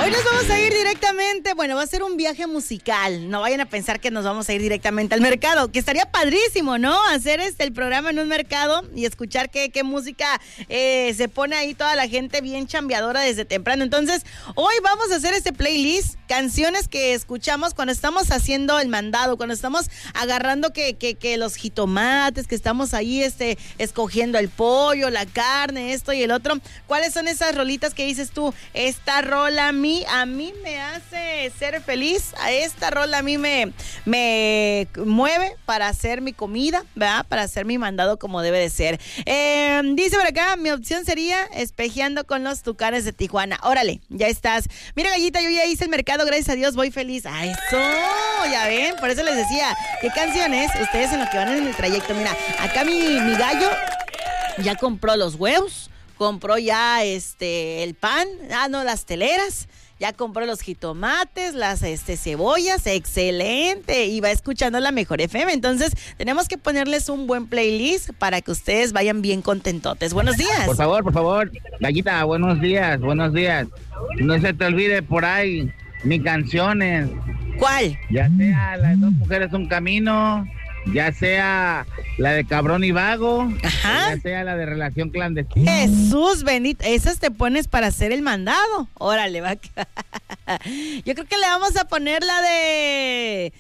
Hoy nos vamos a ir directamente, bueno, va a ser un viaje musical. No vayan a pensar que nos vamos a ir directamente al mercado, que estaría padrísimo, ¿no? Hacer el programa en un mercado y escuchar qué música se pone ahí toda la gente bien chambeadora desde temprano. Entonces, hoy vamos a hacer este playlist, canciones que escuchamos cuando estamos haciendo el mandado, cuando estamos agarrando que los jitomates, que estamos ahí escogiendo el pollo, la carne, esto y el otro. ¿Cuáles son esas rolitas que dices tú? Esta rola a mí me hace ser feliz, a esta rola a mí me mueve para hacer mi comida, ¿verdad? Para hacer mi mandado como debe de ser. Dice por acá, mi opción sería espejeando con los Tucanes de Tijuana. Órale, ya estás. Mira, Gallita, yo ya hice el mercado, gracias a Dios, voy feliz. ¡A eso! Ya ven, por eso les decía, ¿qué canciones? Ustedes en lo que van en el trayecto. Mira, acá mi gallo ya compró los huevos, compró ya el pan, las teleras, ya compró los jitomates, las cebollas, excelente, y va escuchando la Mejor FM. Entonces, tenemos que ponerles un buen playlist para que ustedes vayan bien contentotes. Buenos días. Por favor, Gallita, buenos días. No se te olvide por ahí mis canciones. ¿Cuál? Ya sea la de Dos Mujeres Un Camino, ya sea la de Cabrón y Vago, ajá, ya sea la de Relación Clandestina. Jesús bendito, esas te pones para hacer el mandado. Órale, va. Yo creo que le vamos a poner la de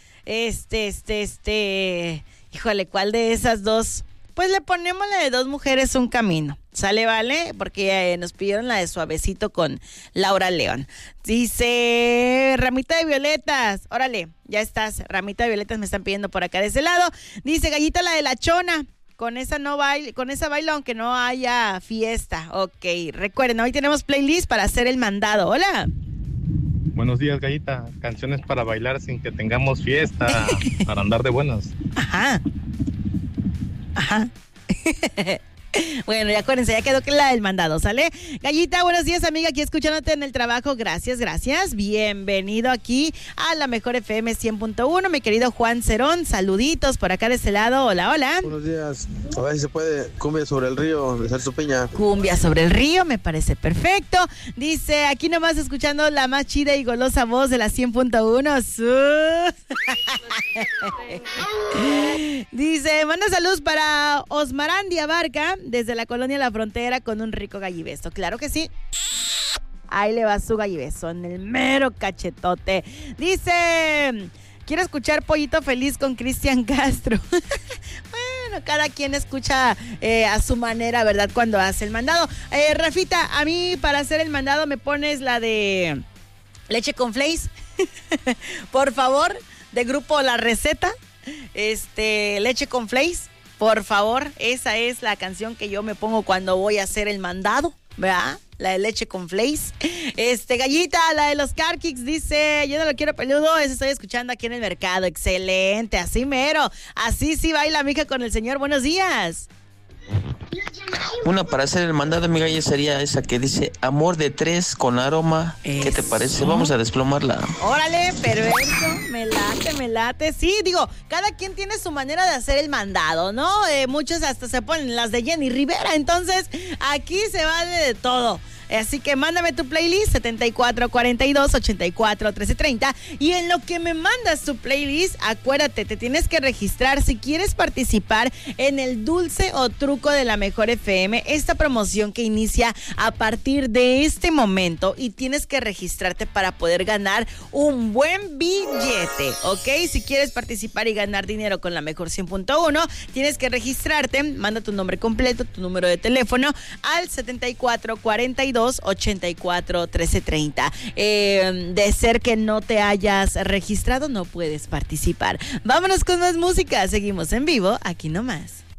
híjole, ¿cuál de esas dos? Pues le ponemos la de Dos Mujeres Un Camino. ¿Sale, vale? Porque nos pidieron la de Suavecito con Laura León. Dice Ramita de Violetas. Órale, ya estás. Ramita de Violetas me están pidiendo por acá de ese lado. Dice Gallita, la de La Chona. Con esa bailo aunque no haya fiesta. Ok, recuerden, hoy tenemos playlist para hacer el mandado. Hola. Buenos días, Gallita. Canciones para bailar sin que tengamos fiesta, para andar de buenas. Ajá. Bueno, ya acuérdense, ya quedó que la del mandado, ¿sale? Gallita, buenos días, amiga, aquí escuchándote en el trabajo, gracias. Bienvenido aquí a la Mejor FM 100.1, mi querido Juan Cerón, saluditos por acá de este lado, hola. Buenos días, a ver si se puede, Cumbia sobre el río, de Celso Piña. Cumbia sobre el río, me parece perfecto. Dice, aquí nomás escuchando la más chida y golosa voz de la 100.1. Dice, manda saludos para Osmarandi Abarca, desde la colonia La Frontera, con un rico gallibeso. Claro que sí. Ahí le va su gallibeso en el mero cachetote. Dice, quiero escuchar Pollito Feliz con Cristian Castro. Bueno, cada quien escucha a su manera, ¿verdad? Cuando hace el mandado. Rafita, a mí para hacer el mandado me pones la de Leche con Flakes. Por favor, de grupo La Receta. Leche con Flakes. Por favor, esa es la canción que yo me pongo cuando voy a hacer el mandado, ¿verdad? La de Leche con Flakes. Gallita, la de los Car Kicks, dice, yo no lo quiero peludo, eso estoy escuchando aquí en el mercado. Excelente, así mero. Así sí baila mija con el señor. Buenos días. Una para hacer el mandado, mi gallo, sería esa que dice Amor de Tres con Aroma. ¿Eso? ¿Qué te parece? Vamos a desplomarla. Órale, perverso, me late. Sí, digo, cada quien tiene su manera de hacer el mandado, ¿no? Muchos hasta se ponen las de Jenny Rivera, entonces aquí se vale de todo. Así que mándame tu playlist 7442-841330 y en lo que me mandas tu playlist, acuérdate, te tienes que registrar si quieres participar en el dulce o truco de la Mejor FM, esta promoción que inicia a partir de este momento, y tienes que registrarte para poder ganar un buen billete, ¿ok? Si quieres participar y ganar dinero con la Mejor 100.1, tienes que registrarte, manda tu nombre completo, tu número de teléfono al 7442-841330. De ser que no te hayas registrado, no puedes participar. Vámonos con más música. Seguimos en vivo, aquí nomás.